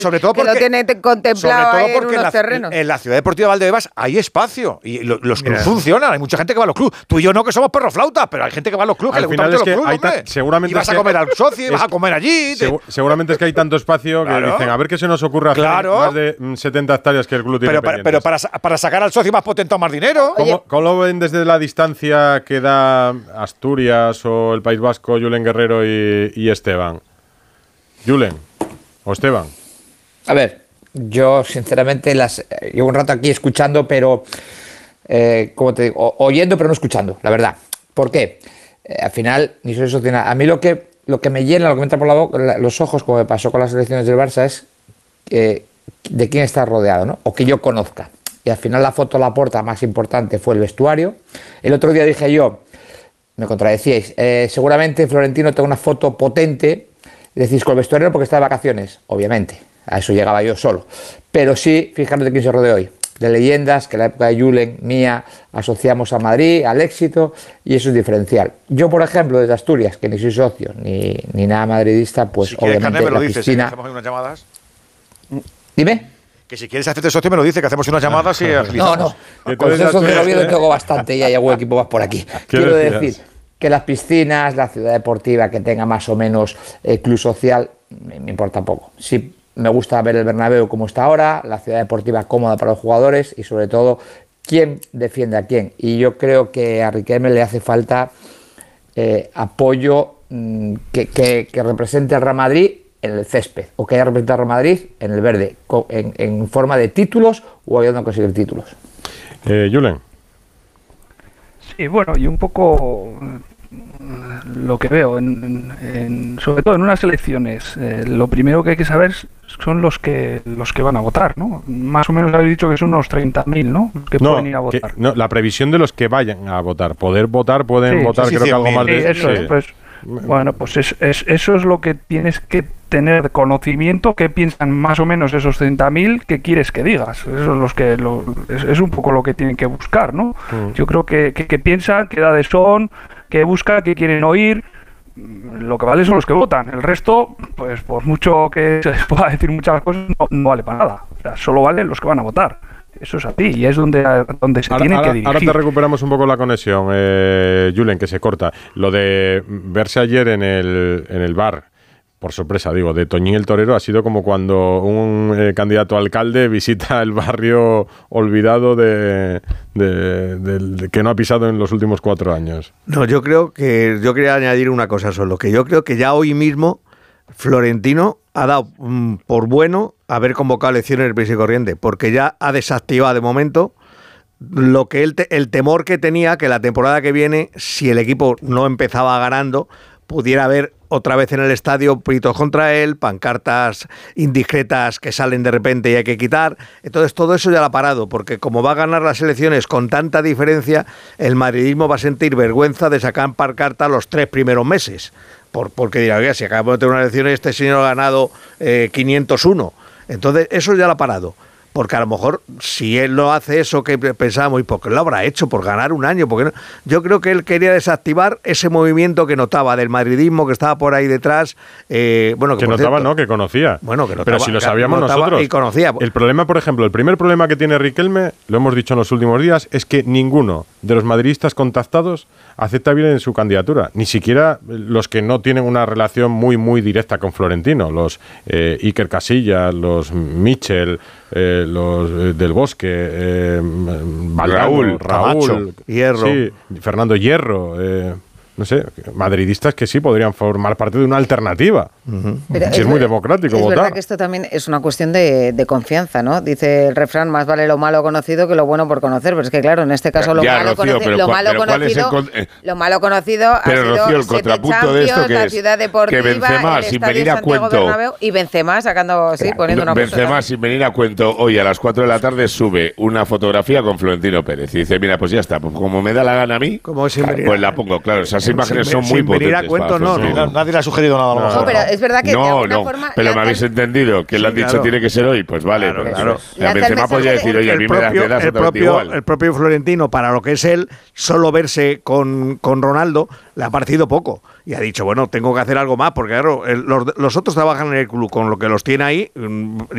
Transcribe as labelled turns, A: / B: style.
A: Sobre todo porque,
B: que lo tiene contemplado en unos terrenos.
A: En la Ciudad Deportiva de Valdebebas hay espacio y los clubes funcionan. Hay mucha gente que va a los clubes. Tú y yo no, que somos perroflautas, pero hay gente que va a los clubes, que le gustan los clubes, hombre.
C: Seguramente
A: y vas a comer al socio y vas a comer allí.
C: Seguramente es que hay tanto espacio que dicen, a ver qué se nos ocurre hacer más de 70 hectáreas que el club tiene
A: pero para sacar al socio más potente o más dinero.
C: ¿Cómo lo ven desde la distancia que da Asturias o el País Vasco, Julen Guerrero y Esteban? Julen o Esteban.
D: A ver, yo sinceramente llevo un rato aquí escuchando, pero como te digo, oyendo pero no escuchando, la verdad. ¿Por qué? Al final, ni soy socio. A mí lo que me llena, lo que me entra por la boca, los ojos, como me pasó con las elecciones del Barça, es de quién está rodeado, ¿no? O que yo conozca. Y al final la foto Laporta más importante fue el vestuario. El otro día dije yo, me contradecíais, seguramente Florentino tenga una foto potente, decís con el vestuario porque está de vacaciones, obviamente. A eso llegaba yo solo. Pero sí, fijaros de quién se rodea hoy. De leyendas que en la época de Julen, mía, asociamos a Madrid, al éxito, y eso es diferencial. Yo, por ejemplo, desde Asturias, que ni soy socio, ni nada madridista, pues
A: si
D: obviamente
A: quieres, Carne, me lo
D: la
A: dices,
D: piscina...
A: hacemos unas llamadas.
D: Dime.
A: Que si quieres hacerte socio me lo dice, que hacemos unas llamadas y agilizamos.
D: No. Con ser socio de Oviedo tengo bastante y hay algún equipo más por aquí. Quiero decir que las piscinas, la ciudad deportiva que tenga más o menos club social, me importa poco. Sí, me gusta ver el Bernabéu como está ahora, la ciudad deportiva cómoda para los jugadores y sobre todo quién defiende a quién. Y yo creo que a Riquelme le hace falta apoyo que represente al Real Madrid en el césped, o que haya representado al Real Madrid en el verde, en forma de títulos o ayudando a conseguir títulos.
C: Julen.
E: Sí, bueno, y un poco lo que veo, sobre todo en unas elecciones, lo primero que hay que saber son los que van a votar, ¿no? Más o menos habéis dicho que son unos 30.000, ¿no? Los que pueden ir a votar.
C: La previsión de los que vayan a votar. Pueden votar, creo que algo más de...
E: Eso es, pues, bueno, pues eso es lo que tienes que tener conocimiento, qué piensan más o menos esos 30.000, qué quieres que digas. Eso es es un poco lo que tienen que buscar, ¿no? Yo creo que piensan, qué edades son, qué buscan, qué quieren oír. Lo que vale son los que votan. El resto, pues por mucho que se les pueda decir muchas cosas, no vale para nada. O sea, solo valen los que van a votar. Eso es así, y es donde se tiene que dirigir.
C: Ahora te recuperamos un poco la conexión, Julen, que se corta. Lo de verse ayer en el bar, por sorpresa, digo, de Toñín el Torero, ha sido como cuando un candidato a alcalde visita el barrio olvidado de que no ha pisado en los últimos 4 años.
A: No, yo quería añadir una cosa solo, que yo creo que ya hoy mismo Florentino ha dado por bueno haber convocado elecciones en el Prisa y Corriente, porque ya ha desactivado de momento lo que el temor que tenía que la temporada que viene, si el equipo no empezaba ganando, pudiera haber otra vez en el estadio pleitos contra él, pancartas indiscretas que salen de repente y hay que quitar. Entonces todo eso ya lo ha parado, porque como va a ganar las elecciones con tanta diferencia, el madridismo va a sentir vergüenza de sacar pancartas los 3 primeros meses. Porque dirá, oiga, si acabamos de tener una elección y este señor ha ganado 501. Entonces eso ya lo ha parado. Porque a lo mejor si él no hace eso que pensábamos, ¿y por qué lo habrá hecho? ¿Por ganar un año? ¿Por qué no? Yo creo que él quería desactivar ese movimiento que notaba del madridismo que estaba por ahí detrás. Que
C: notaba, cierto, no, que conocía.
A: Bueno, que notaba,
C: pero si lo sabíamos nosotros.
A: Y conocía.
C: El problema, por ejemplo, el primer problema que tiene Riquelme, lo hemos dicho en los últimos días, es que ninguno de los madridistas contactados acepta bien en su candidatura. Ni siquiera los que no tienen una relación muy, muy directa con Florentino. Los Iker Casillas, los Michel, los del Bosque, Raúl,
A: Hierro.
C: Sí, Fernando Hierro, no sé, madridistas que sí podrían formar parte de una alternativa. Es muy democrático votar.
B: Es verdad que esto también es una cuestión de confianza, ¿no? Dice el refrán, más vale lo malo conocido que lo bueno por conocer. Pero es que claro, en este caso lo malo conocido ha sido
F: Rocío, el contrapunto de esto, que
B: la
F: es
B: ciudad deportiva,
F: que Benzema,
B: el
F: sin
B: estadio
F: venir a
B: Santiago
F: cuento,
B: Bernabéu, y Benzema sacando, poniendo una
F: Benzema, sin venir a cuento, hoy a las 4 de la tarde sube una fotografía con Florentino Pérez y dice, mira, pues ya está, pues como me da la gana a mí, pues la pongo, claro, esas imágenes son muy potentes.
A: Sin venir a cuento, nadie le ha sugerido nada a lo mejor.
B: No, pero es verdad que de alguna forma...
F: Pero me habéis entendido, que le han dicho tiene que ser hoy, pues vale.
A: Claro.
F: Benzema podría decir, oye, a mí me das exactamente igual.
A: El propio Florentino, para lo que es él, solo verse con Ronaldo, le ha parecido poco. Y ha dicho, bueno, tengo que hacer algo más, porque claro, los otros trabajan en el club con lo que los tiene ahí,